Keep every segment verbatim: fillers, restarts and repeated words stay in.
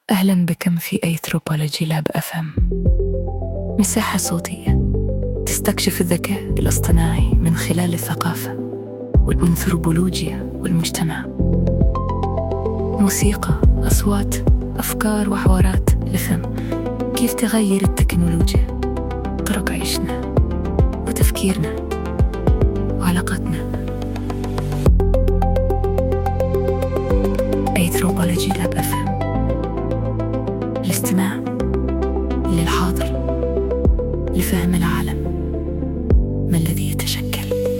أهلا بكم في أنثروبولوجي لاب أف أم، مساحة صوتية تستكشف الذكاء الاصطناعي من خلال الثقافة والأنثروبولوجيا والمجتمع. موسيقى، أصوات، أفكار وحوارات لفهم كيف تغير التكنولوجيا طرق عيشنا وتفكيرنا وعلاقتنا. أنثروبولوجي لاب أف أم، الاستماع للحاضر لفهم العالم ما الذي يتشكل.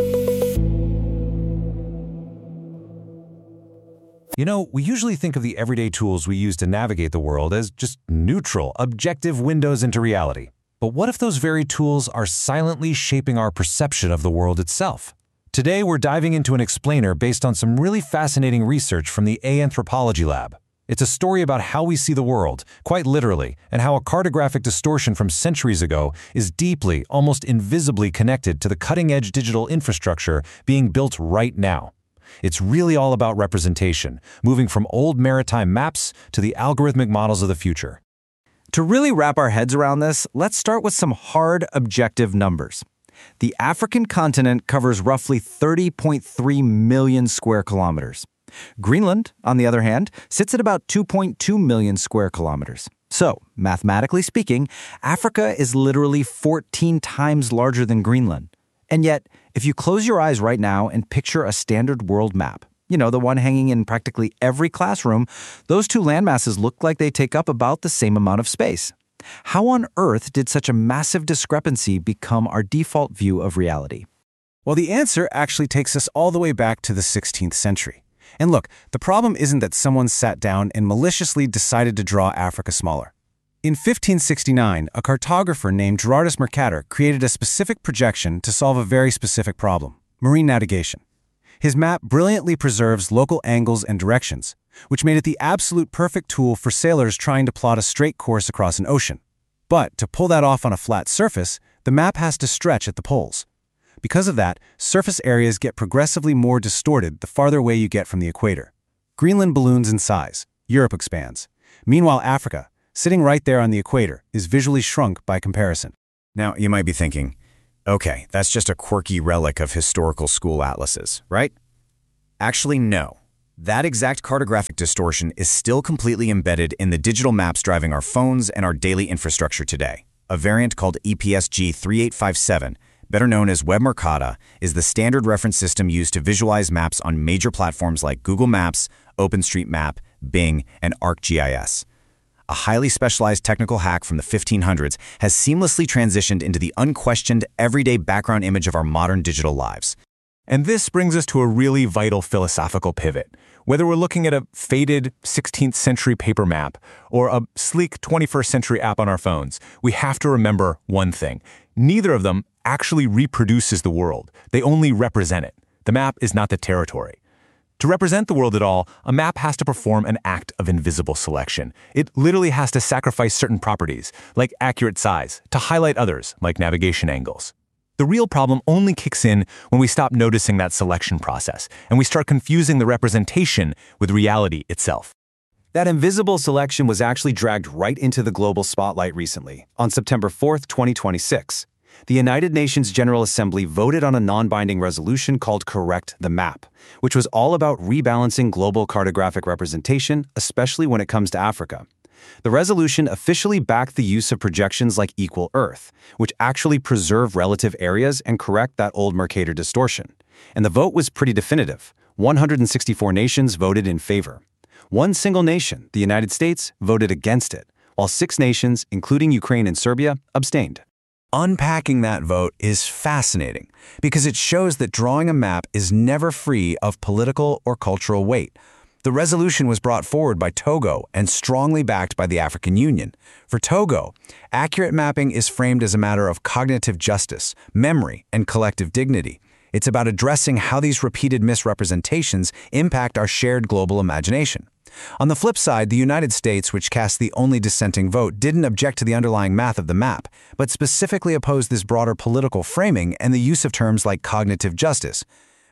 You know, we usually think of the everyday tools we use to navigate the world as just neutral, objective windows into reality. But what if those very tools are silently shaping our perception of the world itself? Today, we're diving into an explainer based on some really fascinating research from the Anthropology Lab. It's a story about how we see the world, quite literally, and how a cartographic distortion from centuries ago is deeply, almost invisibly connected to the cutting-edge digital infrastructure being built right now. It's really all about representation, moving from old maritime maps to the algorithmic models of the future. To really wrap our heads around this, let's start with some hard, objective numbers. The African continent covers roughly thirty point three million square kilometers. Greenland, on the other hand, sits at about two point two million square kilometers. So, mathematically speaking, Africa is literally fourteen times larger than Greenland. And yet, if you close your eyes right now and picture a standard world map, you know, the one hanging in practically every classroom, those two landmasses look like they take up about the same amount of space. How on earth did such a massive discrepancy become our default view of reality? Well, the answer actually takes us all the way back to the sixteenth century. And look, the problem isn't that someone sat down and maliciously decided to draw Africa smaller. In fifteen sixty-nine, a cartographer named Gerardus Mercator created a specific projection to solve a very specific problem: marine navigation. His map brilliantly preserves local angles and directions, which made it the absolute perfect tool for sailors trying to plot a straight course across an ocean. But to pull that off on a flat surface, the map has to stretch at the poles. Because of that, surface areas get progressively more distorted the farther away you get from the equator. Greenland balloons in size, Europe expands. Meanwhile, Africa, sitting right there on the equator, is visually shrunk by comparison. Now, you might be thinking, okay, that's just a quirky relic of historical school atlases, right? Actually, no. That exact cartographic distortion is still completely embedded in the digital maps driving our phones and our daily infrastructure today. A variant called E P S G thirty-eight fifty-seven, better known as WebMercator, is the standard reference system used to visualize maps on major platforms like Google Maps, OpenStreetMap, Bing, and ArcGIS. A highly specialized technical hack from the fifteen hundreds has seamlessly transitioned into the unquestioned, everyday background image of our modern digital lives. And this brings us to a really vital philosophical pivot. Whether we're looking at a faded sixteenth century paper map or a sleek twenty-first century app on our phones, we have to remember one thing. Neither of them actually reproduces the world. They only represent it. The map is not the territory. To represent the world at all, a map has to perform an act of invisible selection. It literally has to sacrifice certain properties, like accurate size, to highlight others, like navigation angles. The real problem only kicks in when we stop noticing that selection process, and we start confusing the representation with reality itself. That invisible selection was actually dragged right into the global spotlight recently, on September fourth, twenty twenty-six. The United Nations General Assembly voted on a non-binding resolution called Correct the Map, which was all about rebalancing global cartographic representation, especially when it comes to Africa. The resolution officially backed the use of projections like Equal Earth, which actually preserve relative areas and correct that old Mercator distortion. And the vote was pretty definitive. one hundred sixty-four nations voted in favor. One single nation, the United States, voted against it, while six nations, including Ukraine and Serbia, abstained. Unpacking that vote is fascinating because it shows that drawing a map is never free of political or cultural weight. The resolution was brought forward by Togo and strongly backed by the African Union. For Togo, accurate mapping is framed as a matter of cognitive justice, memory, and collective dignity. It's about addressing how these repeated misrepresentations impact our shared global imagination. On the flip side, the United States, which cast the only dissenting vote, didn't object to the underlying math of the map, but specifically opposed this broader political framing and the use of terms like cognitive justice.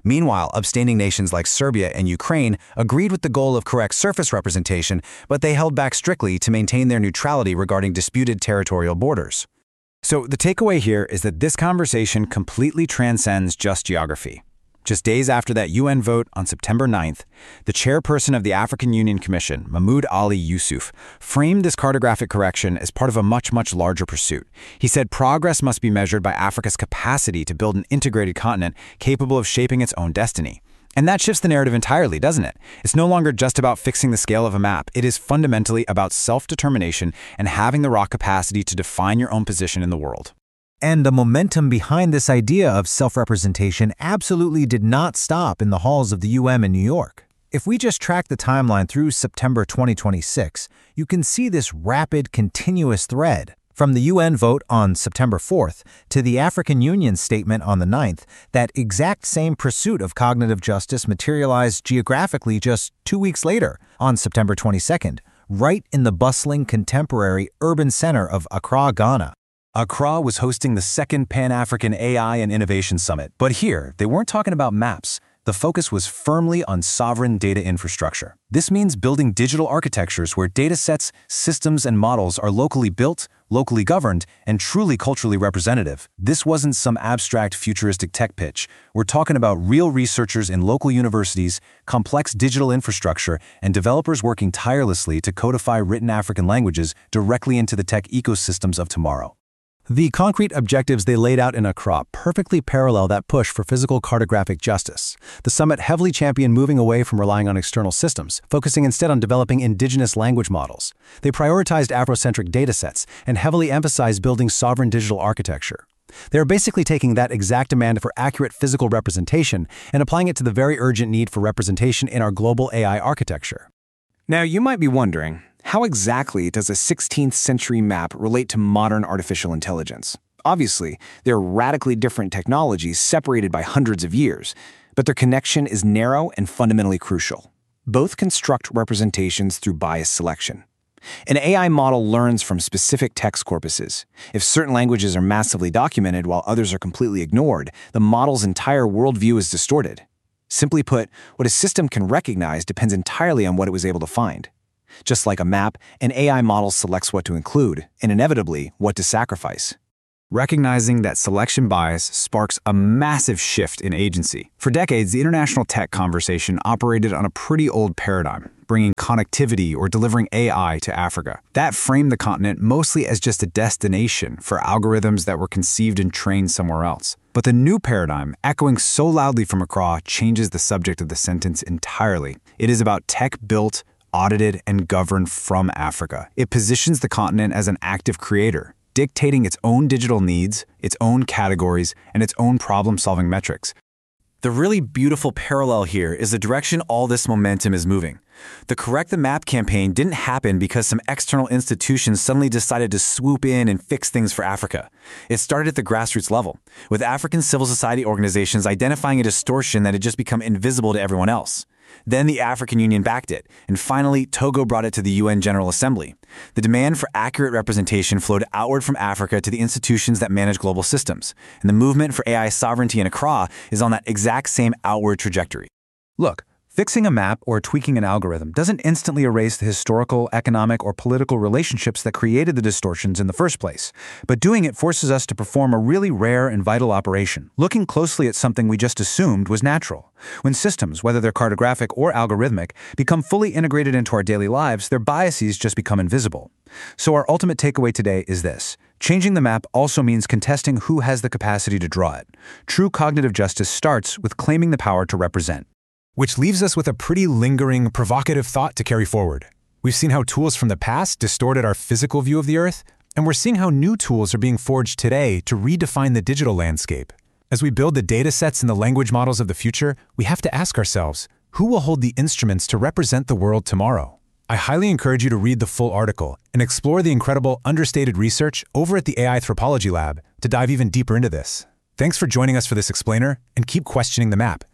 Meanwhile, abstaining nations like Serbia and Ukraine agreed with the goal of correct surface representation, but they held back strictly to maintain their neutrality regarding disputed territorial borders. So the takeaway here is that this conversation completely transcends just geography. Just days after that U N vote on September ninth, the chairperson of the African Union Commission, Mahmoud Ali Yusuf, framed this cartographic correction as part of a much, much larger pursuit. He said progress must be measured by Africa's capacity to build an integrated continent capable of shaping its own destiny. And that shifts the narrative entirely, doesn't it? It's no longer just about fixing the scale of a map. It is fundamentally about self-determination and having the raw capacity to define your own position in the world. And the momentum behind this idea of self-representation absolutely did not stop in the halls of the U N in New York. If we just track the timeline through September twenty twenty-six, you can see this rapid, continuous thread. From the U N vote on September fourth to the African Union statement on the ninth, that exact same pursuit of cognitive justice materialized geographically just two weeks later, on September twenty-second, right in the bustling contemporary urban center of Accra, Ghana. Accra was hosting the second Pan-African A I and Innovation Summit, but here they weren't talking about maps. The focus was firmly on sovereign data infrastructure. This means building digital architectures where data sets, systems, and models are locally built, locally governed, and truly culturally representative. This wasn't some abstract futuristic tech pitch. We're talking about real researchers in local universities, complex digital infrastructure, and developers working tirelessly to codify written African languages directly into the tech ecosystems of tomorrow. The concrete objectives they laid out in Accra perfectly parallel that push for physical cartographic justice. The summit heavily championed moving away from relying on external systems, focusing instead on developing indigenous language models. They prioritized Afrocentric datasets and heavily emphasized building sovereign digital architecture. They're basically taking that exact demand for accurate physical representation and applying it to the very urgent need for representation in our global A I architecture. Now, you might be wondering, how exactly does a sixteenth century map relate to modern artificial intelligence? Obviously, they're radically different technologies separated by hundreds of years, but their connection is narrow and fundamentally crucial. Both construct representations through bias selection. An A I model learns from specific text corpuses. If certain languages are massively documented while others are completely ignored, the model's entire worldview is distorted. Simply put, what a system can recognize depends entirely on what it was able to find. Just like a map, an A I model selects what to include, and inevitably, what to sacrifice. Recognizing that selection bias sparks a massive shift in agency. For decades, the international tech conversation operated on a pretty old paradigm, bringing connectivity or delivering A I to Africa. That framed the continent mostly as just a destination for algorithms that were conceived and trained somewhere else. But the new paradigm, echoing so loudly from Accra, changes the subject of the sentence entirely. It is about tech built, audited, and governed from Africa. It positions the continent as an active creator, dictating its own digital needs, its own categories, and its own problem-solving metrics. The really beautiful parallel here is the direction all this momentum is moving. The Correct the Map campaign didn't happen because some external institutions suddenly decided to swoop in and fix things for Africa. It started at the grassroots level, with African civil society organizations identifying a distortion that had just become invisible to everyone else. Then the African Union backed it, and finally Togo brought it to the U N General Assembly. The demand for accurate representation flowed outward from Africa to the institutions that manage global systems, and the movement for A I sovereignty in Accra is on that exact same outward trajectory. Look, fixing a map or tweaking an algorithm doesn't instantly erase the historical, economic, or political relationships that created the distortions in the first place, but doing it forces us to perform a really rare and vital operation, looking closely at something we just assumed was natural. When systems, whether they're cartographic or algorithmic, become fully integrated into our daily lives, their biases just become invisible. So our ultimate takeaway today is this. Changing the map also means contesting who has the capacity to draw it. True cognitive justice starts with claiming the power to represent. Which leaves us with a pretty lingering, provocative thought to carry forward. We've seen how tools from the past distorted our physical view of the Earth, and we're seeing how new tools are being forged today to redefine the digital landscape. As we build the data sets and the language models of the future, we have to ask ourselves, who will hold the instruments to represent the world tomorrow? I highly encourage you to read the full article and explore the incredible understated research over at the A I Anthropology Lab to dive even deeper into this. Thanks for joining us for this explainer, and keep questioning the map.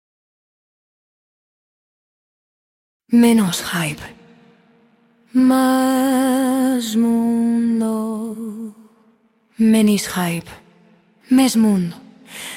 Menos hype, más mundo. Menos hype, més mundo.